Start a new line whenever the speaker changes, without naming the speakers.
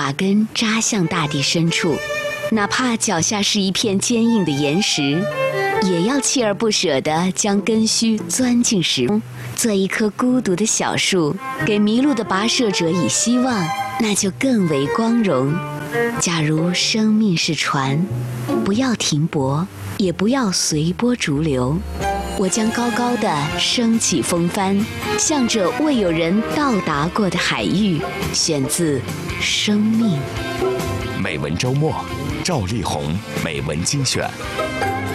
把根扎向大地深处，哪怕脚下是一片坚硬的岩石，也要锲而不舍地将根须钻进石中，做一棵孤独的小树，给迷路的跋涉者以希望，那就更为光荣。假如生命是船，不要停泊，也不要随波逐流，我将高高的升起风帆，向着未有人到达过的海域。选自《生命》。
美文周末，赵丽宏美文精选。